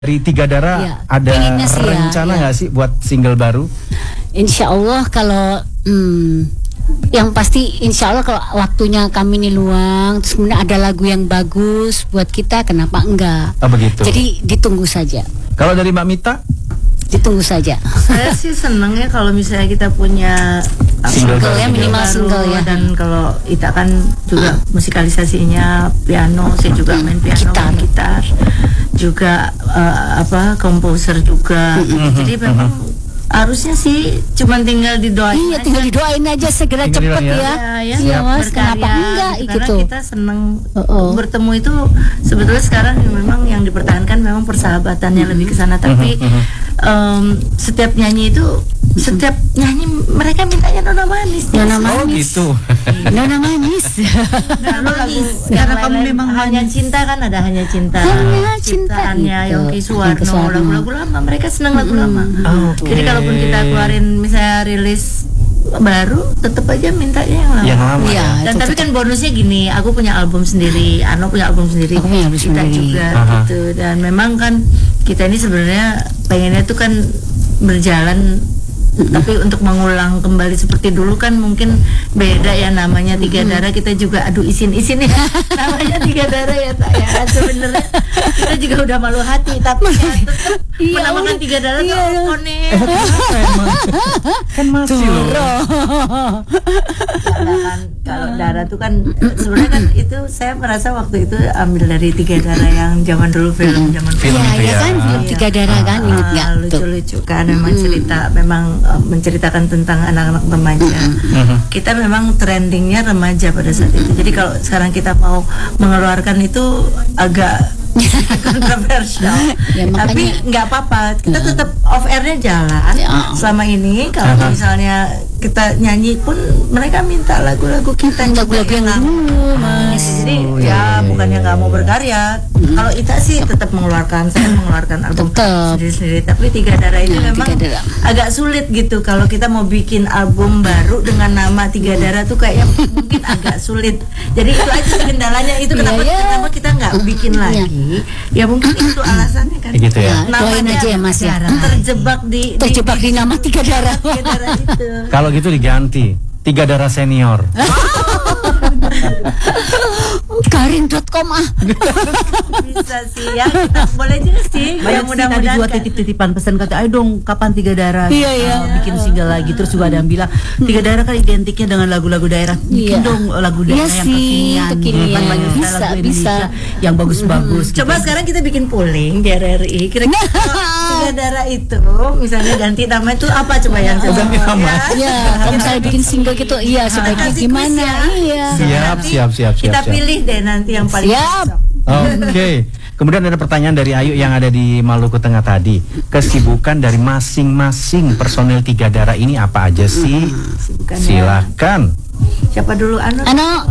Dari Tiga Darah Ya, ada pengennya sih rencana nggak sih buat single baru? Insya Allah kalau yang pasti insya Allah kalau waktunya kami ini luang, terus kemudian ada lagu yang bagus buat kita, kenapa enggak? Oh begitu. Jadi ditunggu saja. Kalau dari Mbak Mita? Ditunggu saja. Saya sih seneng ya kalau misalnya kita punya Single ya, minimal baru, single ya. dan kalau Ita kan juga musikalisasinya piano, saya juga main piano, main gitar, juga komposer juga. Jadi memang harusnya sih cuma tinggal didoain. Iya, tinggal didoain aja segera Tinggal cepet didoain ya. Ya, Iya Mas, berkarya, kenapa enggak karena gitu? kita seneng bertemu itu sebetulnya sekarang memang yang dipertahankan memang persahabatannya lebih ke sana, tapi setiap nyanyi itu mereka mintanya Nona Manis. Nona Oh Manis. gitu. Nona Manis. Karena kamu memang hanya cinta kan, ada hanya cinta. Hanya cinta Ciptaannya gitu. Yongki Suwarno, Suwarno. lagu-lagu lama, mereka senang lagu lama. Oke. Jadi kalaupun kita keluarin misalnya rilis baru, tetap aja mintanya yang lama. Yang lama. Iya. Dan itu tapi kan bonusnya gini, aku punya album sendiri, Ano punya album sendiri, Aku punya album kita sendiri. juga gitu. Dan memang kan kita ini sebenarnya pengennya tuh kan berjalan, tapi untuk mengulang kembali seperti dulu kan mungkin beda ya, namanya Tiga Darah, kita juga aduh isin ya namanya Tiga Darah ya Tak ya, sebenarnya kita juga udah malu hati, tapi ya tetap menamakan Tiga Darah tuh konek. Kan masih loh. Kan kalau darah tuh kan sebenarnya kan itu saya merasa waktu itu ambil dari Tiga Darah yang zaman dulu film Film Iya, itu ya ya. kan film Tiga Darah kan, inget nggak? Tuh. lucu-lucu kan, memang cerita, memang menceritakan tentang anak-anak remaja. Kita memang trendingnya remaja pada saat itu. Jadi kalau sekarang kita mau mengeluarkan itu agak kontroversial. Ya, makanya- Tapi nggak apa-apa, kita tetap off airnya jalan. Ya. Selama ini kalau misalnya kita nyanyi pun mereka minta lagu-lagu kita juga Lagu-lagu yang lama. dulu, Mas. Jadi Oh, ya iya, bukannya iya, nggak mau iya. berkarya. Kalau Ita sih tetap mengeluarkan, saya mengeluarkan album Tetap. sendiri-sendiri. Tapi Tiga Darah itu Nah, memang Tiga Darah. agak sulit gitu. Kalau kita mau bikin album baru dengan nama Tiga Darah tuh kayaknya mungkin agak sulit. Jadi itu aja sih kendalanya, itu kenapa Iya, iya. kenapa kita nggak bikin lagi? Ya mungkin itu alasannya kan. Gitu ya. Nah, doain aja ya Mas ya. Terjebak di Nama Tiga Darah. Tiga Darah itu. Kalau gitu diganti Tiga Darah Senior. Karin.com Bisa sih ya, kita boleh juga sih. Banyak sih tadi juga titip-titipan pesan, kata ayo dong kapan Tiga Darah Iya, iya. bikin single lagi. Terus juga ada yang bilang Tiga Darah kan identiknya dengan lagu-lagu daerah, bikin Iya. dong lagu Iya daerah yang sih, kekinian. kan banyak sekali Bisa, lagu Indonesia bisa. yang bagus-bagus gitu. Coba sekarang kita bikin polling di RRI. Kira-kira Tiga Darah itu misalnya ganti nama itu apa, coba yang Ganti nama. Ya, kalau misalnya bikin single gitu, iya sebaiknya Kasih gimana? quiz ya. Iya. Siap. Kita pilih deh nanti yang paling Siap. cocok. Oke. Kemudian ada pertanyaan dari Ayu yang ada di Maluku Tengah tadi. Kesibukan dari masing-masing personil Tiga Darah ini apa aja sih? Kesibukannya. Silakan. Siapa dulu? Ano.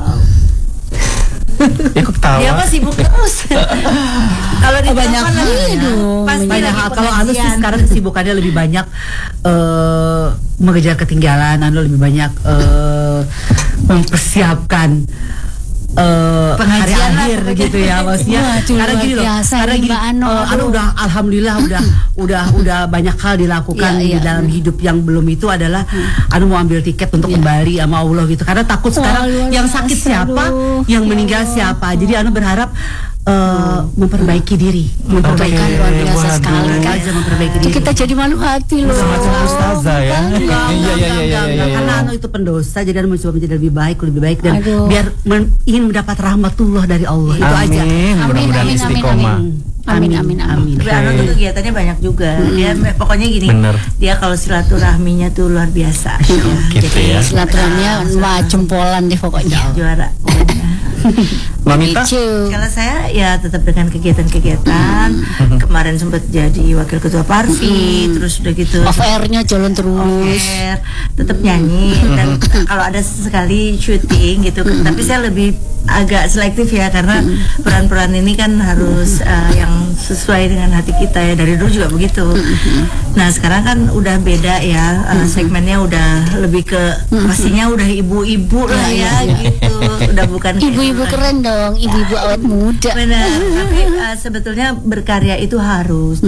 Ya kok ketawa? Dia mah sibuk terus. Kalau di banyak telepon hal lagi, ya. pasti Banyak lagi hal. Kalau Anu sih pengajian. sekarang kesibukannya lebih banyak mengejar ketinggalan. Anu lebih banyak mempersiapkan hari Pengajian lah akhir pokoknya. gitu ya, maksudnya. Wah, itu Karena luar gini loh, biasa karena nih, gini, Mbak Ano. Anu udah alhamdulillah udah banyak hal dilakukan Iya, di iya. dalam hidup. Yang belum itu adalah Anu mau ambil tiket untuk kembali sama Allah gitu. Karena takut sekarang luar yang biasa, sakit siapa, aduh. yang meninggal siapa. Jadi Anu berharap memperbaiki diri, Kebaikan luar biasa Waduh. sekali kan. aja memperbaiki Itu diri. kita jadi malu hati loh. Semacam ustazah ya. Iya. Karena Anu itu pendosa, jadi Anu mencoba menjadi lebih baik dan Aduh. biar ingin mendapat rahmatullah dari Allah. Itu aja. Amin. Mudah-mudahan Amin, istiqomah. Amin. Tapi Ano tuh kegiatannya banyak juga. Dia pokoknya gini. Bener. Dia kalau silaturahminya tuh luar biasa. Gitu ya. Silaturahminya wah jempolan deh pokoknya. Juara. pokoknya. Mamita? Kalau saya ya tetap dengan kegiatan-kegiatan. Kemarin sempat jadi wakil ketua Parvi, terus udah gitu. Off airnya jalan terus. Off-air, tetap nyanyi dan kalau ada sekali syuting gitu. Tapi saya lebih agak selektif ya, karena peran-peran ini kan harus yang sesuai dengan hati kita ya, dari dulu juga begitu. Nah sekarang kan udah beda ya, segmennya udah lebih ke pastinya udah ibu-ibu lah ya gitu, udah bukan kayak Ibu-ibu keren dong, ibu-ibu awet muda. Benar, tapi sebetulnya berkarya itu harus